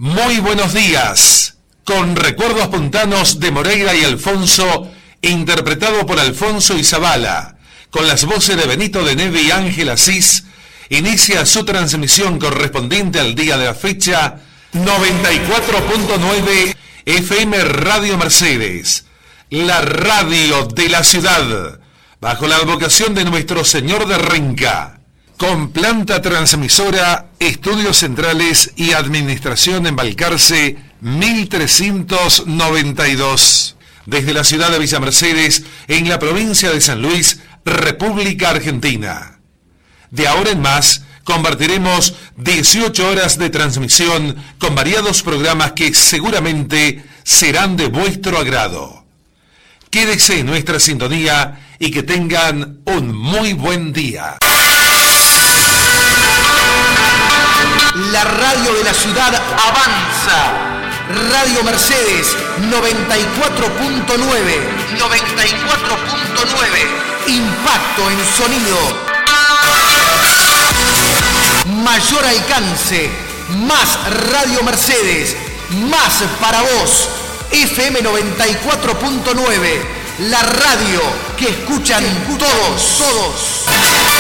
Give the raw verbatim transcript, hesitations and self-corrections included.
Muy buenos días. Con recuerdos puntanos de Moreira y Alfonso, interpretado por Alfonso Izabala, con las voces de Benito de Neve y Ángel Asís, inicia su transmisión correspondiente al día de la fecha, noventa y cuatro punto nueve F M Radio Mercedes, la radio de la ciudad, bajo la advocación de Nuestro Señor de Renca, con planta transmisora, estudios centrales y administración en Balcarce mil trescientos noventa y dos. Desde la ciudad de Villa Mercedes, en la provincia de San Luis, República Argentina. De ahora en más, compartiremos dieciocho horas de transmisión con variados programas que seguramente serán de vuestro agrado. Quédese en nuestra sintonía y que tengan un muy buen día. La radio de la ciudad avanza. Radio Mercedes noventa y cuatro punto nueve. noventa y cuatro punto nueve. Impacto en sonido. Mayor alcance. Más Radio Mercedes. Más para vos. F M noventa y cuatro punto nueve. La radio que escuchan todos, todos.